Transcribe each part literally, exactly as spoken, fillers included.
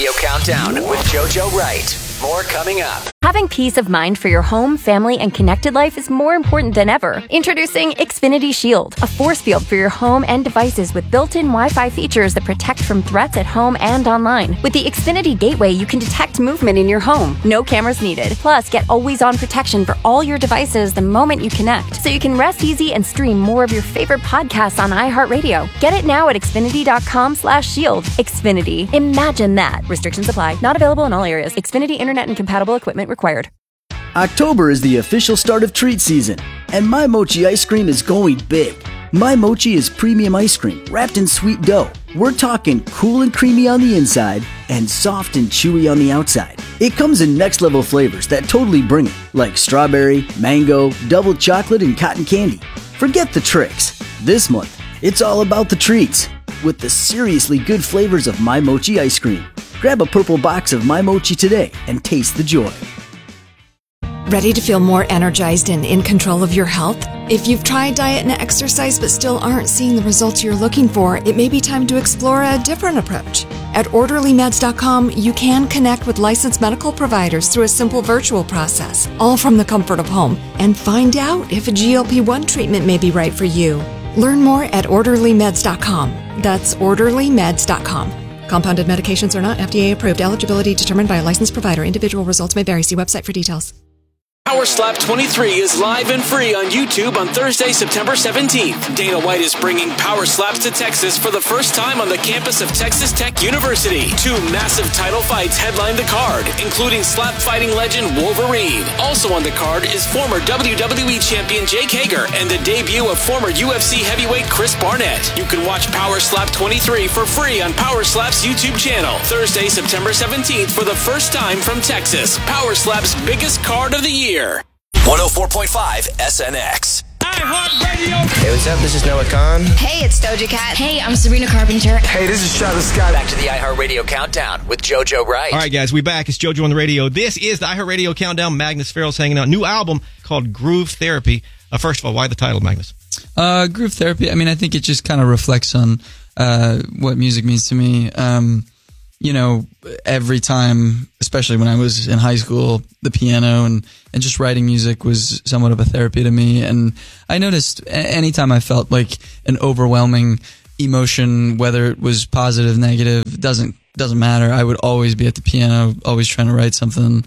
Countdown with JoJo Wright. More coming up. Having peace of mind for your home, family, and connected life is more important than ever. Introducing Xfinity Shield, a force field for your home and devices with built-in Wi-Fi features that protect from threats at home and online. With the Xfinity Gateway, you can detect movement in your home. No cameras needed. Plus, get always-on protection for all your devices the moment you connect, so you can rest easy and stream more of your favorite podcasts on iHeartRadio. Get it now at Xfinity.com slash shield. Xfinity. Imagine that. Restrictions apply. Not available in all areas. Xfinity Internet and compatible equipment required. October is the official start of treat season, and My Mochi ice cream is going big. My Mochi is premium ice cream wrapped in sweet dough. We're talking cool and creamy on the inside and soft and chewy on the outside. It comes in next level flavors that totally bring it, like strawberry, mango, double chocolate, and cotton candy. Forget the tricks. This month, it's all about the treats with the seriously good flavors of My Mochi ice cream. Grab a purple box of My Mochi today and taste the joy. Ready to feel more energized and in control of your health? If you've tried diet and exercise but still aren't seeing the results you're looking for, it may be time to explore a different approach. At orderly meds dot com, you can connect with licensed medical providers through a simple virtual process, all from the comfort of home, and find out if a G L P one treatment may be right for you. Learn more at orderly meds dot com. That's orderly meds dot com. Compounded medications are not F D A approved. Eligibility determined by a licensed provider. Individual results may vary. See website for details. Power Slap twenty-three is live and free on YouTube on Thursday, September seventeenth. Dana White is bringing Power Slaps to Texas for the first time on the campus of Texas Tech University. Two massive title fights headline the card, including slap fighting legend Wolverine. Also on the card is former W W E champion Jake Hager and the debut of former U F C heavyweight Chris Barnett. You can watch Power Slap twenty-three for free on Power Slap's YouTube channel. Thursday, September seventeenth for the first time from Texas. Power Slap's biggest card of the year. one oh four point five S N X. iHeartRadio. Hey, what's up? This is Noah Khan. Hey, it's Doja Cat. Hey, I'm Sabrina Carpenter. Hey, this is Travis Scott. Back to the iHeartRadio Countdown with JoJo Wright. All right, guys, we back. It's JoJo on the radio. This is the iHeartRadio Countdown. Magnus Farrell's hanging out. New album called Groove Therapy. Uh, first of all, why the title, Magnus? Uh, Groove Therapy, I mean, I think it just kind of reflects on uh, what music means to me. Um, you know, every time, especially when I was in high school, the piano and, and just writing music was somewhat of a therapy to me. And I noticed anytime I felt like an overwhelming emotion, whether it was positive, negative, doesn't doesn't matter. I would always be at the piano, always trying to write something.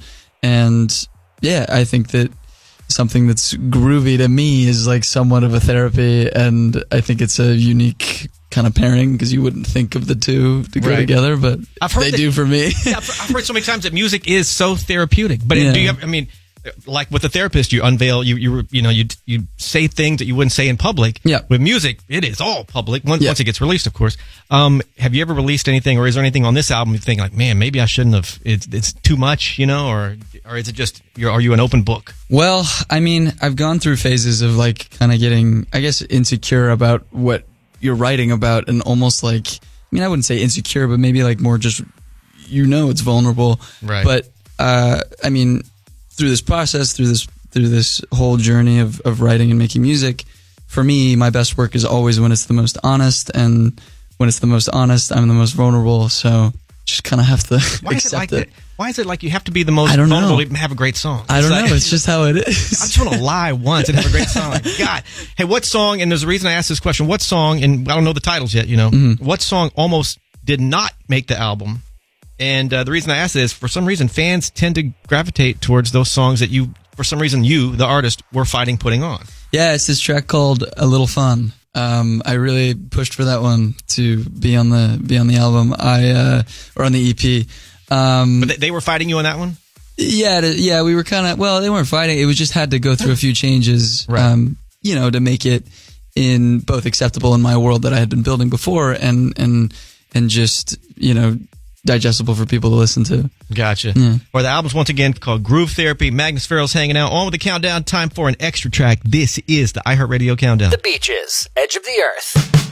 And yeah, I think that something that's groovy to me is like somewhat of a therapy. And I think it's a unique kind of pairing because you wouldn't think of the two to go right together, but I've heard they that, do for me. Yeah, I've heard so many times that music is so therapeutic. But Yeah. do you? Have, I mean, like with a therapist, you unveil, you you you know, you you say things that you wouldn't say in public. Yeah. With music, it is all public once Yeah. once it gets released, of course. Um, have you ever released anything, or is there anything on this album you think like, man, maybe I shouldn't have? It's it's too much, you know, or or is it just you're are you an open book? Well, I mean, I've gone through phases of like kind of getting, I guess, insecure about what you're writing about, and almost like, I mean, I wouldn't say insecure, but maybe like more just, you know, it's vulnerable. Right. But, uh, I mean, through this process, through this, through this whole journey of, of writing and making music, for me, my best work is always when it's the most honest, and when it's the most honest, I'm the most vulnerable. So just kind of have to Why is it accept like it. that? Why is it like you have to be the most I don't know. vulnerable to even have a great song? I don't It's like- know. It's just how it is. I just want to lie once and have a great song. Like, God. Hey, what song, and there's a reason I asked this question, what song, and I don't know the titles yet, you know, Mm-hmm. what song almost did not make the album? And uh, the reason I asked this, for some reason, fans tend to gravitate towards those songs that you, for some reason, you, the artist, were fighting putting on. Yeah, it's this track called "A Little Fun." Um, I really pushed for that one to be on the be on the album. I uh, or on the E P. Um, But they, they were fighting you on that one? yeah, to, yeah, we were kind of well. They weren't fighting. It was just had to go through a few changes, Right. um, you know, to make it in both acceptable in my world that I had been building before, and and and just you know digestible for people to listen to. Gotcha. Yeah. Or the album's once again called Groove Therapy. Magnus Farrell's hanging out on with the countdown. Time for an extra track. This is the iHeartRadio Countdown. The Beaches, Edge of the Earth.